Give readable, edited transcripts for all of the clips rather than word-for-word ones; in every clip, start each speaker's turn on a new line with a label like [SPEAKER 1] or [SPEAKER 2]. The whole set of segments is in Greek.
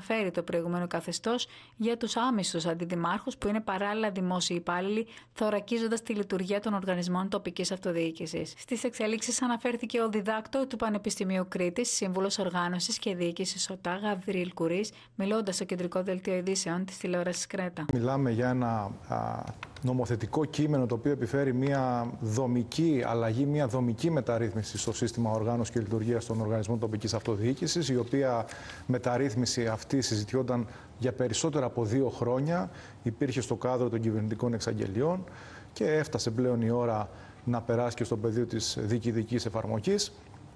[SPEAKER 1] αναφέρει το προηγούμενο καθεστώς για τους άμεσους αντιδημάρχους που είναι παράλληλα δημόσιοι υπάλληλοι, θωρακίζοντας τη λειτουργία των οργανισμών τοπικής αυτοδιοίκησης. Στις εξελίξεις αναφέρθηκε ο διδάκτορ του Πανεπιστημίου Κρήτης, σύμβουλος οργάνωσης και διοίκησης ΟΤΑ, Γαβρίλ Κουρής, μιλώντας στο κεντρικό δελτίο ειδήσεων της τηλεόρασης Κρέτα.
[SPEAKER 2] Μιλάμε για ένα νομοθετικό κείμενο το οποίο επιφέρει μια δομική αλλαγή, μια δομική μεταρρύθμιση στο σύστημα οργάνωσης και λειτουργίας των οργανισμών τοπικής αυτοδιοίκησης, η οποία μεταρρύθμιση αυτή συζητιόταν για περισσότερα από 2 χρόνια, υπήρχε στο κάδρο των κυβερνητικών εξαγγελιών και έφτασε πλέον η ώρα να περάσει και στο πεδίο της διοικητικής εφαρμογής.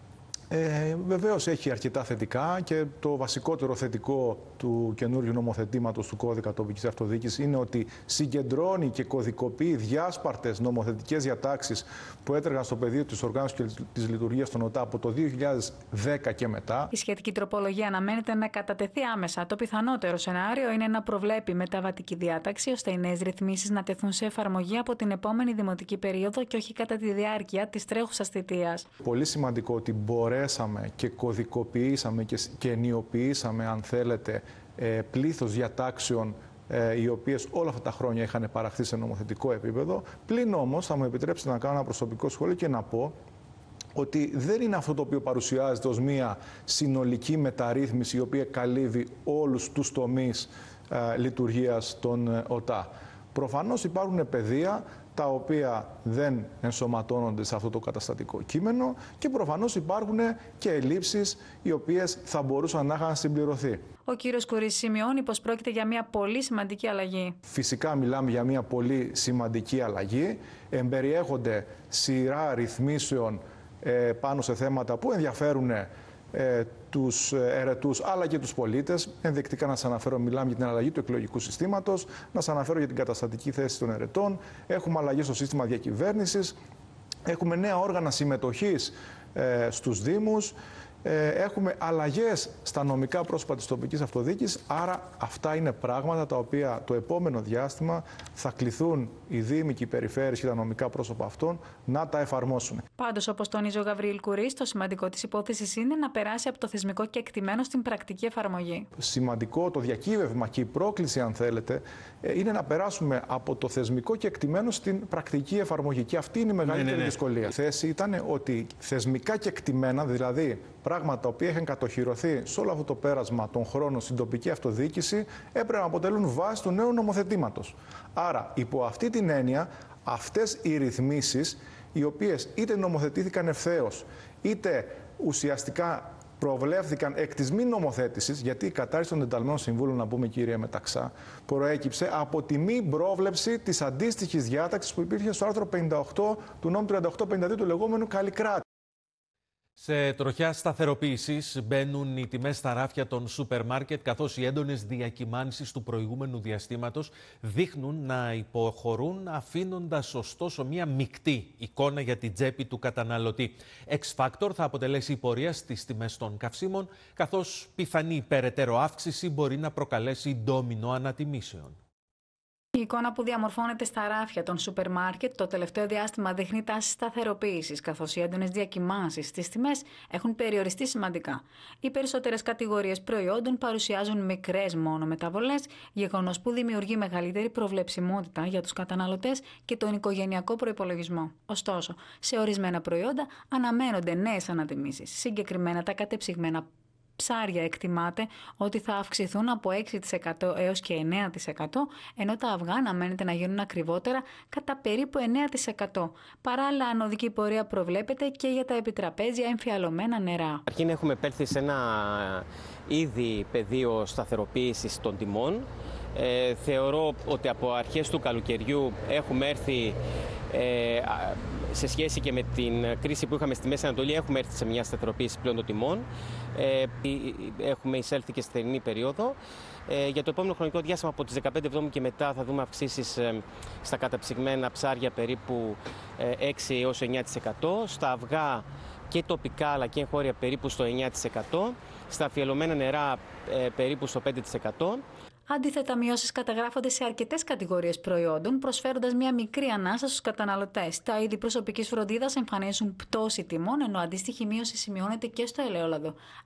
[SPEAKER 2] Βεβαίως έχει αρκετά θετικά και το βασικότερο θετικό του καινούριου νομοθετήματος του κώδικα τοπικής αυτοδιοίκησης είναι ότι συγκεντρώνει και κωδικοποιεί διάσπαρτες νομοθετικές διατάξεις που έτρεγαν στο πεδίο της οργάνωσης και της λειτουργίας των ΟΤΑ από το 2010 και μετά.
[SPEAKER 1] Η σχετική τροπολογία αναμένεται να κατατεθεί άμεσα. Το πιθανότερο σενάριο είναι να προβλέπει μεταβατική διάταξη ώστε οι νέες ρυθμίσεις να τεθούν σε εφαρμογή από την επόμενη δημοτική περίοδο και όχι κατά τη διάρκεια της τρέχουσας θητείας.
[SPEAKER 2] Πολύ σημαντικό ότι μπορέσαμε και κωδικοποιήσαμε και ενιοποιήσαμε, αν θέλετε, πλήθος διατάξεων οι οποίες όλα αυτά τα χρόνια είχαν παραχθεί σε νομοθετικό επίπεδο. Πλην όμως, θα μου επιτρέψετε να κάνω ένα προσωπικό σχόλιο και να πω ότι δεν είναι αυτό το οποίο παρουσιάζεται ως μια συνολική μεταρρύθμιση η οποία καλύβει όλους τους τομείς λειτουργίας των ΟΤΑ. Προφανώς υπάρχουν πεδία τα οποία δεν ενσωματώνονται σε αυτό το καταστατικό κείμενο και προφανώς υπάρχουν και ελλείψεις οι οποίες θα μπορούσαν να είχαν συμπληρωθεί.
[SPEAKER 1] Ο κύριος Κουρής σημειώνει πως πρόκειται για μια πολύ σημαντική αλλαγή.
[SPEAKER 2] Φυσικά μιλάμε για μια πολύ σημαντική αλλαγή. Εμπεριέχονται σειρά ρυθμίσεων πάνω σε θέματα που ενδιαφέρουν τους ερετούς αλλά και τους πολίτες. Ενδεικτικά να σας αναφέρω, μιλάμε για την αλλαγή του εκλογικού συστήματος, να σας αναφέρω για την καταστατική θέση των ερετών, έχουμε αλλαγή στο σύστημα διακυβέρνησης, έχουμε νέα όργανα συμμετοχής στους Δήμους, έχουμε αλλαγές στα νομικά πρόσωπα της τοπικής αυτοδιοίκησης, άρα αυτά είναι πράγματα τα οποία το επόμενο διάστημα θα κληθούν οι Δήμοι και οι περιφέρειες και τα νομικά πρόσωπα αυτών να τα εφαρμόσουν.
[SPEAKER 1] Πάντως, όπως τονίζει ο Γαβρίλ Κουρής, το σημαντικό της υπόθεσης είναι να περάσει από το θεσμικό κεκτημένο στην πρακτική εφαρμογή.
[SPEAKER 2] Σημαντικό το διακύβευμα και η πρόκληση, αν θέλετε, είναι να περάσουμε από το θεσμικό κεκτημένο στην πρακτική εφαρμογή. Και αυτή είναι η μεγαλύτερη δυσκολία. Η θέση ήταν ότι θεσμικά κεκτημένα, δηλαδή πράγματα τα οποία είχαν κατοχυρωθεί σε όλο αυτό το πέρασμα των χρόνων στην τοπική αυτοδιοίκηση, έπρεπε να αποτελούν βάση του νέου νομοθετήματος. Άρα, υπό αυτή την έννοια, αυτές οι ρυθμίσεις, οι οποίες είτε νομοθετήθηκαν ευθέως, είτε ουσιαστικά προβλέφθηκαν εκ της μη νομοθέτησης, γιατί η κατάρριση των ενταλμένων συμβούλων, να πούμε κύριε Μεταξά, προέκυψε από τη μη πρόβλεψη της αντίστοιχης διάταξης που υπήρχε στο άρθρο 58 του νόμου 3852 του λεγόμενου Καλλικράτη.
[SPEAKER 3] Σε τροχιά σταθεροποίησης μπαίνουν οι τιμές στα ράφια των σούπερ μάρκετ, καθώς οι έντονες διακυμάνσεις του προηγούμενου διαστήματος δείχνουν να υποχωρούν, αφήνοντας ωστόσο μια μεικτή εικόνα για την τσέπη του καταναλωτή. X-Factor θα αποτελέσει η πορεία στις τιμές των καυσίμων, καθώς πιθανή περαιτέρω αύξηση μπορεί να προκαλέσει ντόμινο ανατιμήσεων.
[SPEAKER 1] Η εικόνα που διαμορφώνεται στα ράφια των σούπερ μάρκετ το τελευταίο διάστημα δείχνει τάσεις σταθεροποίησης, καθώς οι έντονες διακυμάνσεις στις τιμές έχουν περιοριστεί σημαντικά. Οι περισσότερες κατηγορίες προϊόντων παρουσιάζουν μικρές μόνο μεταβολές, γεγονός που δημιουργεί μεγαλύτερη προβλεψιμότητα για τους καταναλωτές και τον οικογενειακό προϋπολογισμό. Ωστόσο, σε ορισμένα προϊόντα αναμένονται νέες ανατιμήσεις, συγκεκριμένα τα κατεψυγμένα ψάρια εκτιμάται ότι θα αυξηθούν από 6% έως και 9%, ενώ τα αυγά αναμένεται να γίνουν ακριβότερα κατά περίπου 9%. Παράλληλα, ανωδική πορεία προβλέπεται και για τα επιτραπέζια εμφιαλωμένα νερά.
[SPEAKER 4] Αρχήν έχουμε επέλθει σε ένα ήδη πεδίο σταθεροποίησης των τιμών. Θεωρώ ότι από αρχές του καλοκαιριού έχουμε έρθει σε σχέση και με την κρίση που είχαμε στη Μέση Ανατολή, έχουμε έρθει σε μια σταθεροποίηση πλέον των τιμών. Έχουμε εισέλθει και στη θερινή περίοδο. Για το επόμενο χρονικό διάστημα, από τις 15 Εβδόμου και μετά, θα δούμε αυξήσεις στα καταψυγμένα ψάρια περίπου 6 έως 9%, στα αυγά και τοπικά αλλά και εγχώρια περίπου στο 9%, στα αφιελωμένα νερά περίπου στο 5%.
[SPEAKER 1] Αντίθετα, μειώσεις καταγράφονται σε αρκετές κατηγορίες προϊόντων, προσφέροντας μια μικρή ανάσα στους καταναλωτές. Τα είδη προσωπικής φροντίδας εμφανίζουν πτώση τιμών, ενώ αντίστοιχη μείωση σημειώνεται και στο ελαιόλαδο.